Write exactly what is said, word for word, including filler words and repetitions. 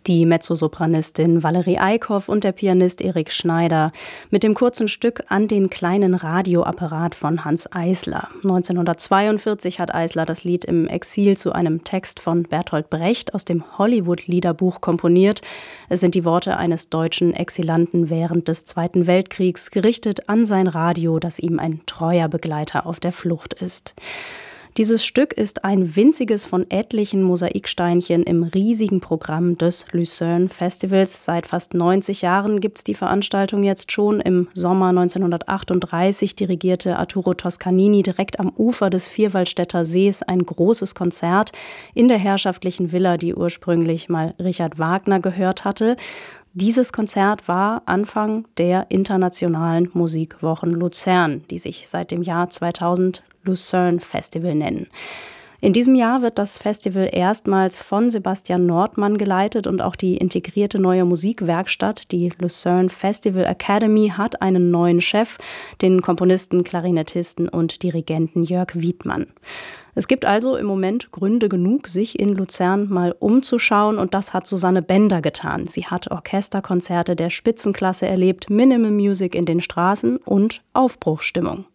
Die Mezzosopranistin Valerie Eickhoff und der Pianist Erik Schneider mit dem kurzen Stück An den kleinen Radioapparat von Hanns Eisler. neunzehnhundertzweiundvierzig hat Eisler das Lied im Exil zu einem Text von Bertolt Brecht aus dem Hollywood-Liederbuch komponiert. Es sind die Worte eines deutschen Exilanten während des Zweiten Weltkriegs, gerichtet an sein Radio, das ihm ein treuer Begleiter auf der Flucht ist. Dieses Stück ist ein winziges von etlichen Mosaiksteinchen im riesigen Programm des Lucerne Festivals. Seit fast neunzig Jahren gibt es die Veranstaltung jetzt schon. Im Sommer neunzehnhundertachtunddreißig dirigierte Arturo Toscanini direkt am Ufer des Vierwaldstätter Sees ein großes Konzert in der herrschaftlichen Villa, die ursprünglich mal Richard Wagner gehört hatte. Dieses Konzert war Anfang der internationalen Musikwochen Luzern, die sich seit dem Jahr zweitausend Lucerne Festival nennen. In diesem Jahr wird das Festival erstmals von Sebastian Nordmann geleitet und auch die integrierte neue Musikwerkstatt, die Lucerne Festival Academy, hat einen neuen Chef, den Komponisten, Klarinettisten und Dirigenten Jörg Wiedmann. Es gibt also im Moment Gründe genug, sich in Luzern mal umzuschauen, und das hat Susanne Bender getan. Sie hat Orchesterkonzerte der Spitzenklasse erlebt, Minimal Music in den Straßen und Aufbruchsstimmung.